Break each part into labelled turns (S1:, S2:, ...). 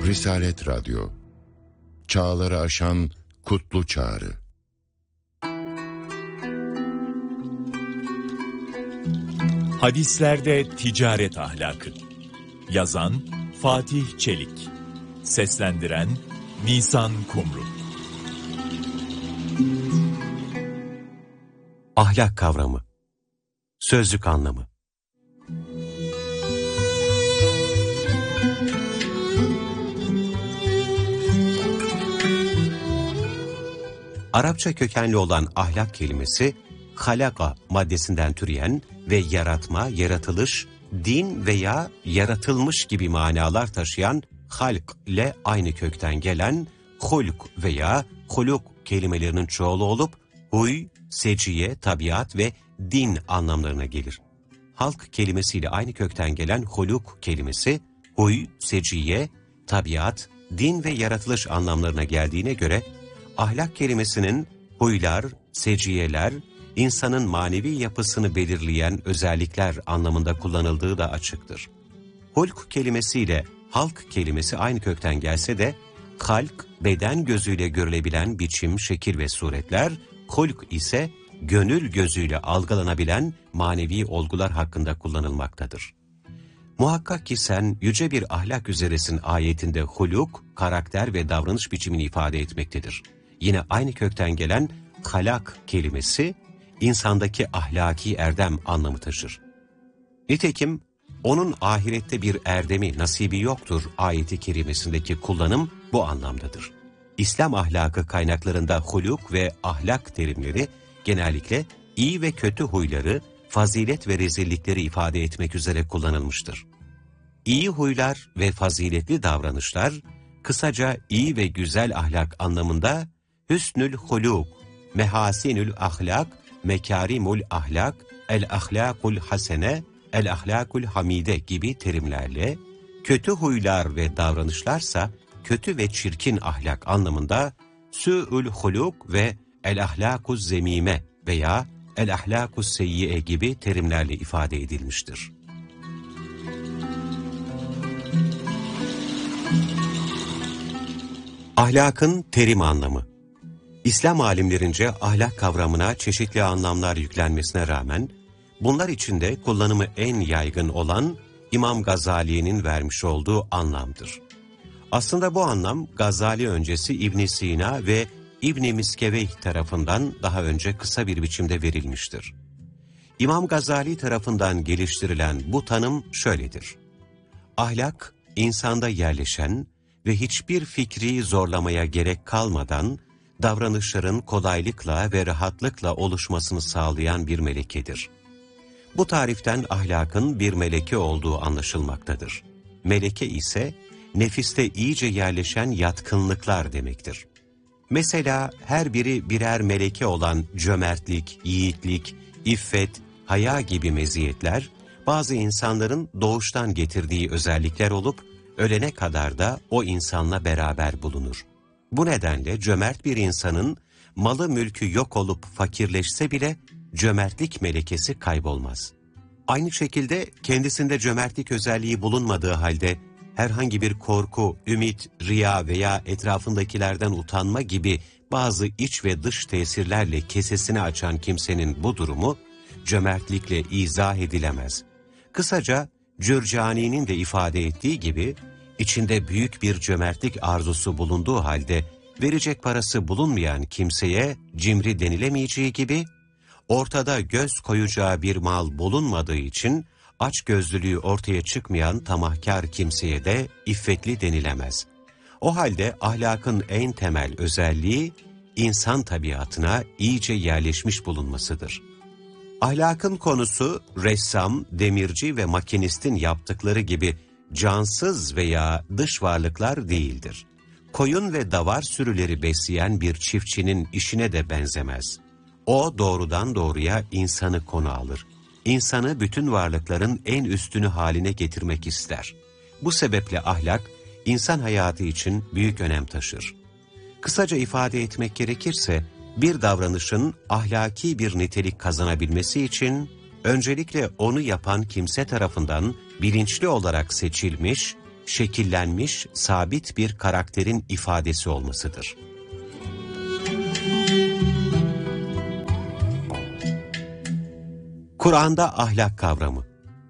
S1: Risalet Radyo, çağları aşan kutlu çağrı.
S2: Hadislerde ticaret ahlakı. Yazan Fatih Çelik. Seslendiren Nisan Kumru.
S3: Ahlak kavramı. Sözlük anlamı. Arapça kökenli olan ahlak kelimesi, halaka maddesinden türeyen ve yaratma, yaratılış, din veya yaratılmış gibi manalar taşıyan halk ile aynı kökten gelen hulk veya huluk kelimelerinin çoğulu olup, huy, seciye, tabiat ve din anlamlarına gelir. Halk kelimesiyle aynı kökten gelen huluk kelimesi, huy, seciye, tabiat, din ve yaratılış anlamlarına geldiğine göre, ahlak kelimesinin huylar, seciyeler, insanın manevi yapısını belirleyen özellikler anlamında kullanıldığı da açıktır. Hulk kelimesiyle halk kelimesi aynı kökten gelse de, halk, beden gözüyle görülebilen biçim, şekil ve suretler, hulk ise gönül gözüyle algılanabilen manevi olgular hakkında kullanılmaktadır. Muhakkak ki sen yüce bir ahlak üzeresin ayetinde huluk, karakter ve davranış biçimini ifade etmektedir. Yine aynı kökten gelen halak kelimesi, insandaki ahlaki erdem anlamı taşır. Nitekim, onun ahirette bir erdemi, nasibi yoktur ayeti kerimesindeki kullanım bu anlamdadır. İslam ahlakı kaynaklarında huluk ve ahlak terimleri genellikle iyi ve kötü huyları, fazilet ve rezillikleri ifade etmek üzere kullanılmıştır. İyi huylar ve faziletli davranışlar, kısaca iyi ve güzel ahlak anlamında hüsnül huluk, mehasinül ahlak, mekarimul ahlak, el ahlakul hasene, el ahlakul hamide gibi terimlerle, kötü huylar ve davranışlarsa kötü ve çirkin ahlak anlamında su'ül huluk ve el ahlakuz zemime veya el ahlakuz seyyiye gibi terimlerle ifade edilmiştir. Ahlakın terim anlamı. İslam alimlerince ahlak kavramına çeşitli anlamlar yüklenmesine rağmen, bunlar içinde kullanımı en yaygın olan İmam Gazali'nin vermiş olduğu anlamdır. Aslında bu anlam Gazali öncesi İbn Sina ve İbn Miskeveyh tarafından daha önce kısa bir biçimde verilmiştir. İmam Gazali tarafından geliştirilen bu tanım şöyledir: ahlak, insanda yerleşen ve hiçbir fikri zorlamaya gerek kalmadan, davranışların kolaylıkla ve rahatlıkla oluşmasını sağlayan bir melekedir. Bu tariften ahlakın bir meleke olduğu anlaşılmaktadır. Meleke ise nefiste iyice yerleşen yatkınlıklar demektir. Mesela her biri birer meleke olan cömertlik, yiğitlik, iffet, haya gibi meziyetler, bazı insanların doğuştan getirdiği özellikler olup, ölene kadar da o insanla beraber bulunur. Bu nedenle cömert bir insanın malı mülkü yok olup fakirleşse bile cömertlik melekesi kaybolmaz. Aynı şekilde kendisinde cömertlik özelliği bulunmadığı halde herhangi bir korku, ümit, riya veya etrafındakilerden utanma gibi bazı iç ve dış tesirlerle kesesini açan kimsenin bu durumu cömertlikle izah edilemez. Kısaca Cürcani'nin de ifade ettiği gibi, içinde büyük bir cömertlik arzusu bulunduğu halde verecek parası bulunmayan kimseye cimri denilemeyeceği gibi, ortada göz koyacağı bir mal bulunmadığı için açgözlülüğü ortaya çıkmayan tamahkar kimseye de iffetli denilemez. O halde ahlakın en temel özelliği insan tabiatına iyice yerleşmiş bulunmasıdır. Ahlakın konusu ressam, demirci ve makinistin yaptıkları gibi cansız veya dış varlıklar değildir. Koyun ve davar sürüleri besleyen bir çiftçinin işine de benzemez. O doğrudan doğruya insanı konu alır. İnsanı bütün varlıkların en üstünü haline getirmek ister. Bu sebeple ahlak, insan hayatı için büyük önem taşır. Kısaca ifade etmek gerekirse, bir davranışın ahlaki bir nitelik kazanabilmesi için, öncelikle onu yapan kimse tarafından bilinçli olarak seçilmiş, şekillenmiş, sabit bir karakterin ifadesi olmasıdır. Kur'an'da ahlak kavramı.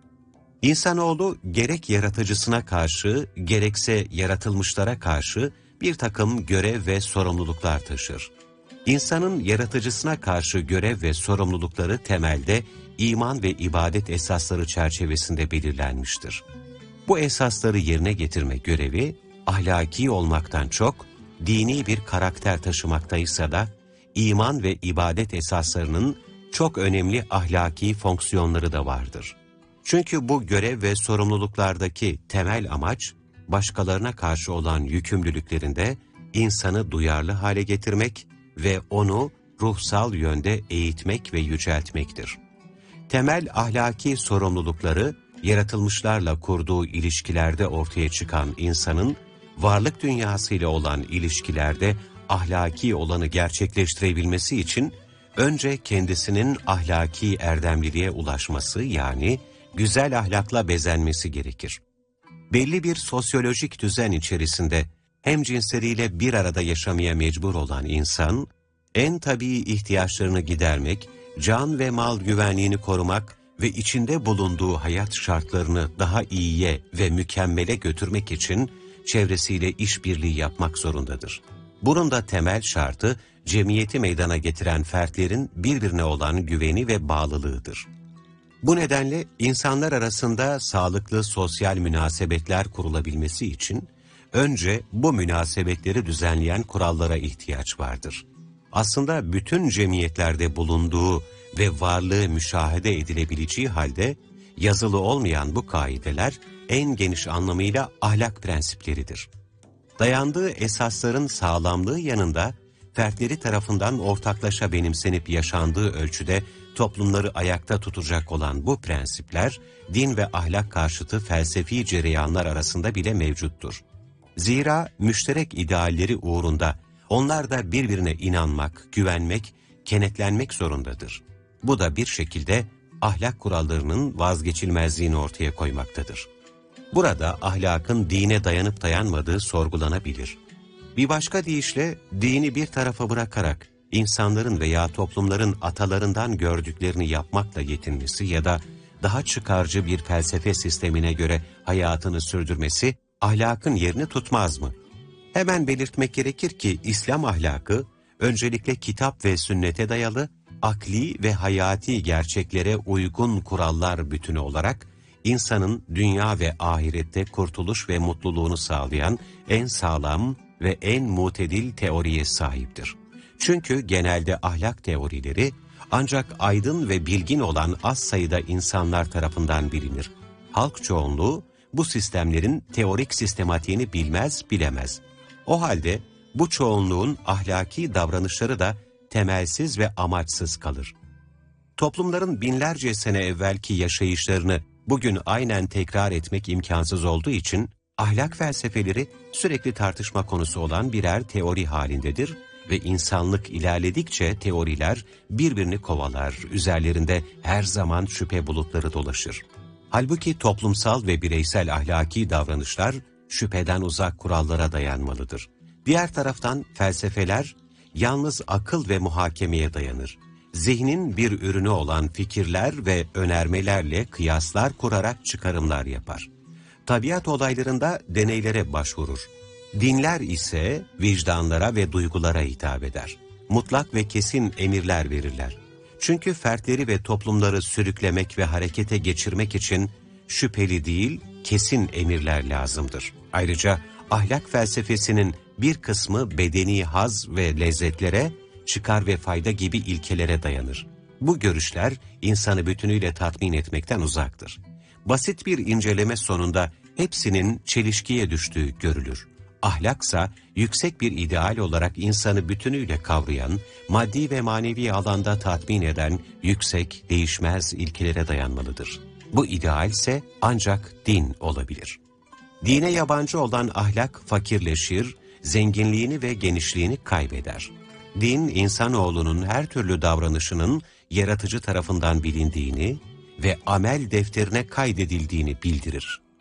S3: İnsanoğlu gerek yaratıcısına karşı, gerekse yaratılmışlara karşı bir takım görev ve sorumluluklar taşır. İnsanın yaratıcısına karşı görev ve sorumlulukları temelde iman ve ibadet esasları çerçevesinde belirlenmiştir. Bu esasları yerine getirme görevi, ahlaki olmaktan çok, dini bir karakter taşımaktaysa da, iman ve ibadet esaslarının çok önemli ahlaki fonksiyonları da vardır. Çünkü bu görev ve sorumluluklardaki temel amaç, başkalarına karşı olan yükümlülüklerinde insanı duyarlı hale getirmek ve onu ruhsal yönde eğitmek ve yüceltmektir. Temel ahlaki sorumlulukları, yaratılmışlarla kurduğu ilişkilerde ortaya çıkan insanın, varlık dünyasıyla olan ilişkilerde ahlaki olanı gerçekleştirebilmesi için, önce kendisinin ahlaki erdemliliğe ulaşması yani güzel ahlakla bezenmesi gerekir. Belli bir sosyolojik düzen içerisinde hemcinsleriyle bir arada yaşamaya mecbur olan insan, en tabii ihtiyaçlarını gidermek, can ve mal güvenliğini korumak ve içinde bulunduğu hayat şartlarını daha iyiye ve mükemmele götürmek için çevresiyle işbirliği yapmak zorundadır. Bunun da temel şartı, cemiyeti meydana getiren fertlerin birbirine olan güveni ve bağlılığıdır. Bu nedenle insanlar arasında sağlıklı sosyal münasebetler kurulabilmesi için önce bu münasebetleri düzenleyen kurallara ihtiyaç vardır. Aslında bütün cemiyetlerde bulunduğu ve varlığı müşahede edilebileceği halde yazılı olmayan bu kaideler en geniş anlamıyla ahlak prensipleridir. Dayandığı esasların sağlamlığı yanında fertleri tarafından ortaklaşa benimsenip yaşandığı ölçüde toplumları ayakta tutacak olan bu prensipler, din ve ahlak karşıtı felsefi cereyanlar arasında bile mevcuttur. Zira müşterek idealleri uğrunda onlar da birbirine inanmak, güvenmek, kenetlenmek zorundadır. Bu da bir şekilde ahlak kurallarının vazgeçilmezliğini ortaya koymaktadır. Burada ahlakın dine dayanıp dayanmadığı sorgulanabilir. Bir başka deyişle dini bir tarafa bırakarak insanların veya toplumların atalarından gördüklerini yapmakla yetinmesi ya da daha çıkarcı bir felsefe sistemine göre hayatını sürdürmesi ahlakın yerini tutmaz mı? Hemen belirtmek gerekir ki İslam ahlakı öncelikle kitap ve sünnete dayalı, akli ve hayati gerçeklere uygun kurallar bütünü olarak insanın dünya ve ahirette kurtuluş ve mutluluğunu sağlayan en sağlam ve en mutedil teoriye sahiptir. Çünkü genelde ahlak teorileri ancak aydın ve bilgin olan az sayıda insanlar tarafından bilinir. Halk çoğunluğu bu sistemlerin teorik sistematiğini bilmez, bilemez. O halde bu çoğunluğun ahlaki davranışları da temelsiz ve amaçsız kalır. Toplumların binlerce sene evvelki yaşayışlarını bugün aynen tekrar etmek imkansız olduğu için ahlak felsefeleri sürekli tartışma konusu olan birer teori halindedir ve insanlık ilerledikçe teoriler birbirini kovalar, üzerlerinde her zaman şüphe bulutları dolaşır. Halbuki toplumsal ve bireysel ahlaki davranışlar şüpheden uzak kurallara dayanmalıdır. Diğer taraftan felsefeler yalnız akıl ve muhakemeye dayanır. Zihnin bir ürünü olan fikirler ve önermelerle kıyaslar kurarak çıkarımlar yapar. Tabiat olaylarında deneylere başvurur. Dinler ise vicdanlara ve duygulara hitap eder. Mutlak ve kesin emirler verirler. Çünkü fertleri ve toplumları sürüklemek ve harekete geçirmek için şüpheli değil, kesin emirler lazımdır. Ayrıca ahlak felsefesinin bir kısmı bedeni haz ve lezzetlere, çıkar ve fayda gibi ilkelere dayanır. Bu görüşler insanı bütünüyle tatmin etmekten uzaktır. Basit bir inceleme sonunda hepsinin çelişkiye düştüğü görülür. Ahlaksa yüksek bir ideal olarak insanı bütünüyle kavrayan, maddi ve manevi alanda tatmin eden yüksek, değişmez ilkelere dayanmalıdır. Bu ideal ise ancak din olabilir. Dine yabancı olan ahlak fakirleşir, zenginliğini ve genişliğini kaybeder. Din, insanoğlunun her türlü davranışının yaratıcı tarafından bilindiğini ve amel defterine kaydedildiğini bildirir.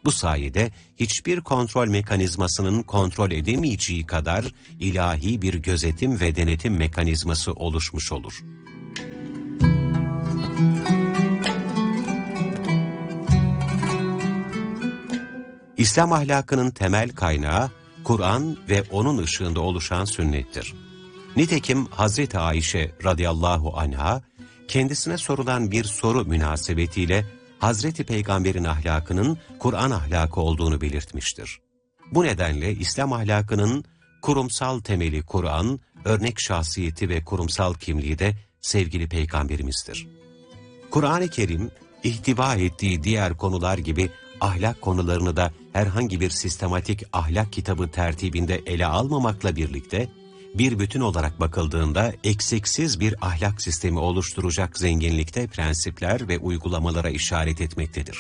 S3: Bu sayede hiçbir kontrol mekanizmasının kontrol edemeyeceği kadar ilahi bir gözetim ve denetim mekanizması oluşmuş olur. İslam ahlakının temel kaynağı Kur'an ve onun ışığında oluşan sünnettir. Nitekim Hazreti Ayşe radıyallahu anha kendisine sorulan bir soru münasebetiyle Hazreti Peygamber'in ahlakının Kur'an ahlakı olduğunu belirtmiştir. Bu nedenle İslam ahlakının kurumsal temeli Kur'an, örnek şahsiyeti ve kurumsal kimliği de sevgili Peygamberimizdir. Kur'an-ı Kerim, ihtiva ettiği diğer konular gibi ahlak konularını da herhangi bir sistematik ahlak kitabı tertibinde ele almamakla birlikte, bir bütün olarak bakıldığında eksiksiz bir ahlak sistemi oluşturacak zenginlikte prensipler ve uygulamalara işaret etmektedir.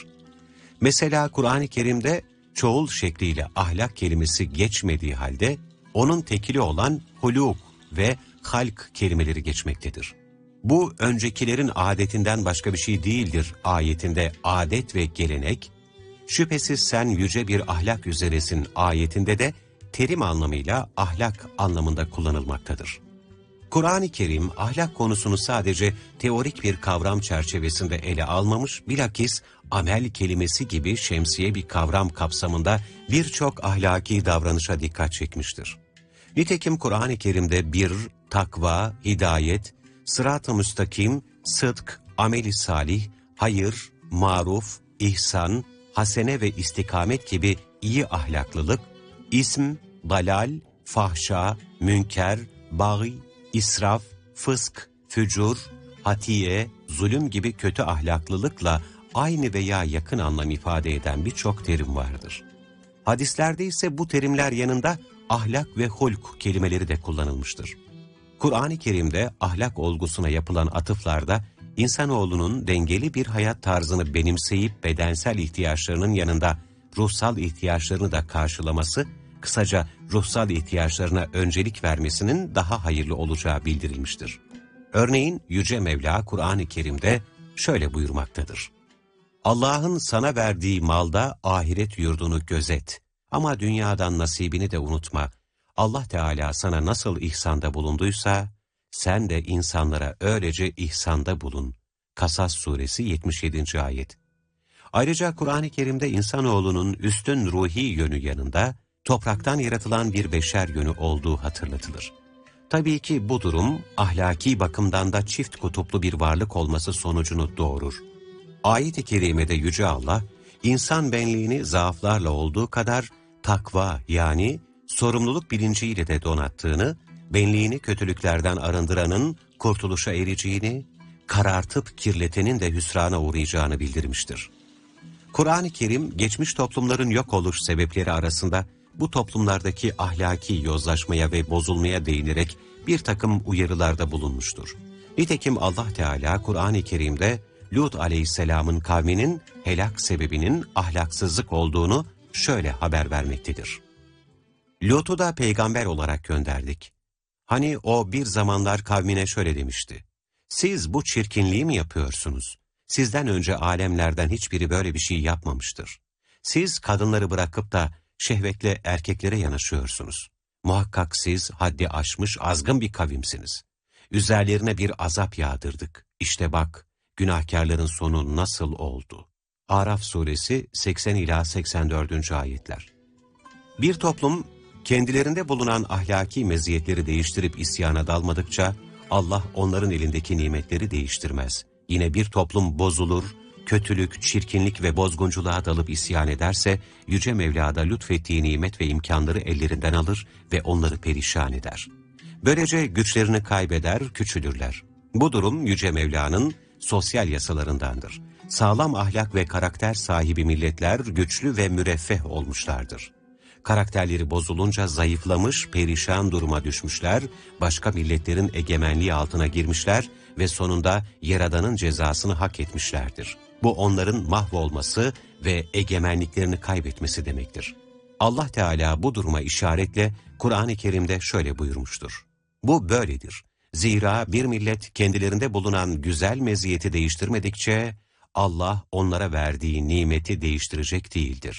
S3: Mesela Kur'an-ı Kerim'de çoğul şekliyle ahlak kelimesi geçmediği halde, onun tekili olan huluk ve halk kelimeleri geçmektedir. Bu öncekilerin adetinden başka bir şey değildir ayetinde adet ve gelenek, şüphesiz sen yüce bir ahlak üzeresin ayetinde de terim anlamıyla ahlak anlamında kullanılmaktadır. Kur'an-ı Kerim ahlak konusunu sadece teorik bir kavram çerçevesinde ele almamış, bilakis amel kelimesi gibi şemsiye bir kavram kapsamında birçok ahlaki davranışa dikkat çekmiştir. Nitekim Kur'an-ı Kerim'de bir, takva, hidayet, sırat-ı müstakim, sıdk, amel-i salih, hayır, maruf, ihsan, hasene ve istikamet gibi iyi ahlaklılık, ism, dalal, fahşa, münker, bâgî, israf, fısk, fücur, hatiye, zulüm gibi kötü ahlaklılıkla aynı veya yakın anlam ifade eden birçok terim vardır. Hadislerde ise bu terimler yanında ahlak ve hulk kelimeleri de kullanılmıştır. Kur'an-ı Kerim'de ahlak olgusuna yapılan atıflarda insanoğlunun dengeli bir hayat tarzını benimseyip bedensel ihtiyaçlarının yanında ruhsal ihtiyaçlarını da karşılaması, kısaca ruhsal ihtiyaçlarına öncelik vermesinin daha hayırlı olacağı bildirilmiştir. Örneğin Yüce Mevla Kur'an-ı Kerim'de şöyle buyurmaktadır. Allah'ın sana verdiği malda ahiret yurdunu gözet ama dünyadan nasibini de unutma. Allah Teala sana nasıl ihsanda bulunduysa, sen de insanlara öylece ihsanda bulun. Kasas suresi 77. ayet. Ayrıca Kur'an-ı Kerim'de insanoğlunun üstün ruhi yönü yanında, topraktan yaratılan bir beşer yönü olduğu hatırlatılır. Tabii ki bu durum, ahlaki bakımdan da çift kutuplu bir varlık olması sonucunu doğurur. Ayet-i Kerime'de Yüce Allah, insan benliğini zaaflarla olduğu kadar takva yani sorumluluk bilinciyle de donattığını, benliğini kötülüklerden arındıranın kurtuluşa ereceğini, karartıp kirletenin de hüsrana uğrayacağını bildirmiştir. Kur'an-ı Kerim, geçmiş toplumların yok oluş sebepleri arasında bu toplumlardaki ahlaki yozlaşmaya ve bozulmaya değinerek bir takım uyarılarda bulunmuştur. Nitekim Allah Teala Kur'an-ı Kerim'de Lut aleyhisselamın kavminin helak sebebinin ahlaksızlık olduğunu şöyle haber vermektedir. Lut'u da peygamber olarak gönderdik. Hani o bir zamanlar kavmine şöyle demişti. Siz bu çirkinliği mi yapıyorsunuz? Sizden önce alemlerden hiçbiri böyle bir şey yapmamıştır. Siz kadınları bırakıp da şehvetle erkeklere yanaşıyorsunuz. Muhakkak siz haddi aşmış azgın bir kavimsiniz. Üzerlerine bir azap yağdırdık. İşte bak, günahkarların sonu nasıl oldu? Araf suresi 80 ila 84. ayetler. Bir toplum kendilerinde bulunan ahlaki meziyetleri değiştirip isyana dalmadıkça Allah onların elindeki nimetleri değiştirmez. Yine bir toplum bozulur, kötülük, çirkinlik ve bozgunculuğa dalıp isyan ederse Yüce Mevla'da lütfettiği nimet ve imkanları ellerinden alır ve onları perişan eder. Böylece güçlerini kaybeder, küçülürler. Bu durum Yüce Mevla'nın sosyal yasalarındandır. Sağlam ahlak ve karakter sahibi milletler güçlü ve müreffeh olmuşlardır. Karakterleri bozulunca zayıflamış, perişan duruma düşmüşler, başka milletlerin egemenliği altına girmişler ve sonunda Yaradan'ın cezasını hak etmişlerdir. Bu onların mahvolması ve egemenliklerini kaybetmesi demektir. Allah Teala bu duruma işaretle Kur'an-ı Kerim'de şöyle buyurmuştur. Bu böyledir. Zira bir millet kendilerinde bulunan güzel meziyeti değiştirmedikçe Allah onlara verdiği nimeti değiştirecek değildir.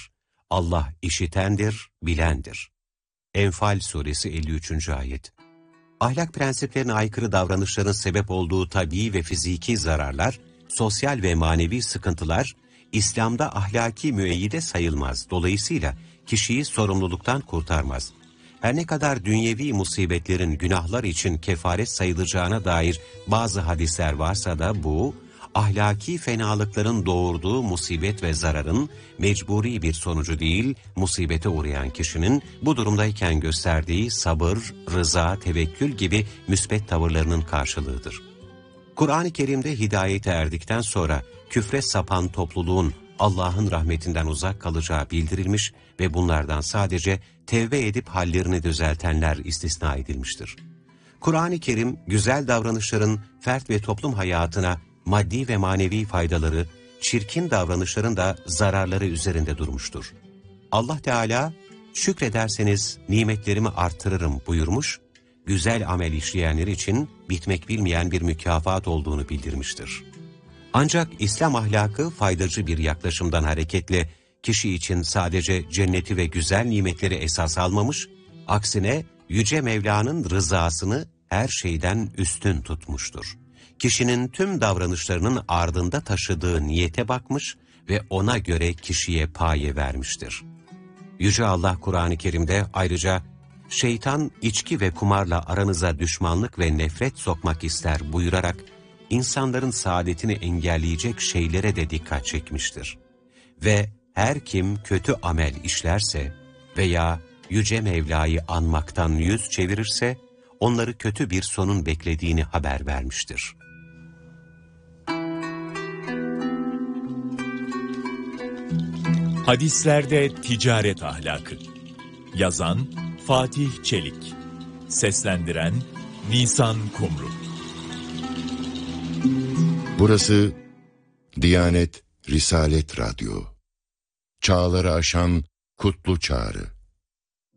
S3: Allah işitendir, bilendir. Enfal suresi 53. ayet. Ahlak prensiplerine aykırı davranışların sebep olduğu tabii ve fiziki zararlar, sosyal ve manevi sıkıntılar, İslam'da ahlaki müeyyide sayılmaz. Dolayısıyla kişiyi sorumluluktan kurtarmaz. Her ne kadar dünyevi musibetlerin günahlar için kefaret sayılacağına dair bazı hadisler varsa da bu, ahlaki fenalıkların doğurduğu musibet ve zararın mecburi bir sonucu değil, musibete uğrayan kişinin bu durumdayken gösterdiği sabır, rıza, tevekkül gibi müsbet tavırlarının karşılığıdır. Kur'an-ı Kerim'de hidayete erdikten sonra küfre sapan topluluğun Allah'ın rahmetinden uzak kalacağı bildirilmiş ve bunlardan sadece tevbe edip hallerini düzeltenler istisna edilmiştir. Kur'an-ı Kerim, güzel davranışların fert ve toplum hayatına maddi ve manevi faydaları, çirkin davranışların da zararları üzerinde durmuştur. Allah Teala, şükrederseniz nimetlerimi artırırım buyurmuş, güzel amel işleyenler için bitmek bilmeyen bir mükafat olduğunu bildirmiştir. Ancak İslam ahlakı faydacı bir yaklaşımdan hareketle kişi için sadece cenneti ve güzel nimetleri esas almamış, aksine Yüce Mevla'nın rızasını her şeyden üstün tutmuştur. Kişinin tüm davranışlarının ardında taşıdığı niyete bakmış ve ona göre kişiye paye vermiştir. Yüce Allah Kur'an-ı Kerim'de ayrıca şeytan içki ve kumarla aranıza düşmanlık ve nefret sokmak ister buyurarak insanların saadetini engelleyecek şeylere de dikkat çekmiştir. Ve her kim kötü amel işlerse veya Yüce Mevla'yı anmaktan yüz çevirirse onları kötü bir sonun beklediğini haber vermiştir.
S2: Hadislerde ticaret ahlakı. Yazan Fatih Çelik. Seslendiren Nisan Kumru.
S1: Burası Diyanet Risalet Radyo. Çağları aşan kutlu çağrı.